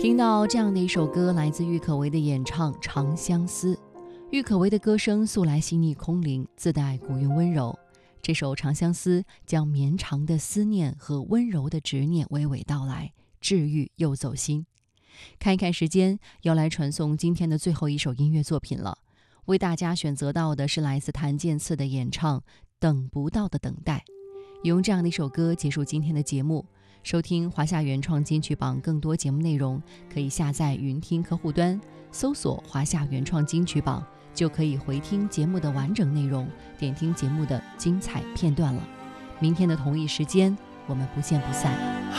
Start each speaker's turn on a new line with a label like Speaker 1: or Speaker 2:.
Speaker 1: 听到这样的一首歌，来自郁可唯的演唱《长相思》。郁可唯的歌声素来细腻空灵，自带古韵温柔。这首《长相思》将绵长的思念和温柔的执念娓娓道来，治愈又走心。看一看时间，要来传送今天的最后一首音乐作品了。为大家选择到的是来自谭健次的演唱《等不到的等待》。用这样的一首歌结束今天的节目。收听华夏原创金曲榜更多节目内容，可以下载云听客户端，搜索华夏原创金曲榜，就可以回听节目的完整内容，点听节目的精彩片段了。明天的同一时间，我们不见不散。